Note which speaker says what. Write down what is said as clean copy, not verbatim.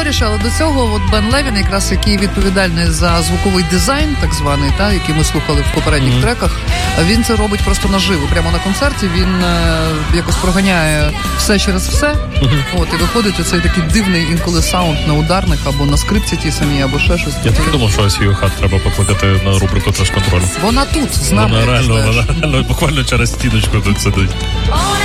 Speaker 1: товариш, але до цього от Бен Левін, якраз який відповідальний за звуковий дизайн, так званий, та, який ми слухали в попередніх треках, він це робить просто наживо. Прямо на концерті він якось проганяє все через все. От, і виходить оцей такий дивний інколи саунд на ударних, або на скрипці ті самі, або ще щось.
Speaker 2: Я так думав, що Асію Хат треба покликати на рубрику «Тож контролю».
Speaker 1: Вона тут, з нами.
Speaker 2: Вона реально буквально через стіночку тут сидить.